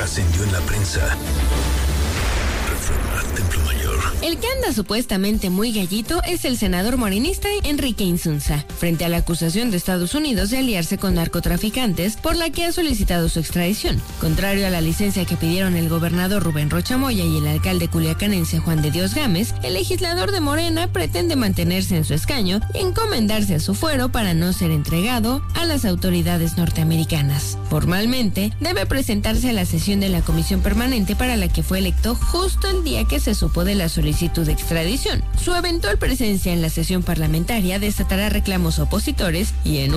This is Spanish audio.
trascendió en la prensa. Reforma, Templo Mayor. El que anda supuestamente muy gallito es el senador morenista Enrique Insunza, frente a la acusación de Estados Unidos de aliarse con narcotraficantes, por la que ha solicitado su extradición. Contrario a la licencia que pidieron el gobernador Rubén Rocha Moya y el alcalde culiacanense Juan de Dios Gámez, el legislador de Morena pretende mantenerse en su escaño y encomendarse a su fuero para no ser entregado a las autoridades norteamericanas. Formalmente, debe presentarse a la sesión de la comisión permanente para la que fue electo justo el día que se supo de la solicitud de extradición. Su eventual presencia en la sesión parlamentaria desatará reclamos opositores y en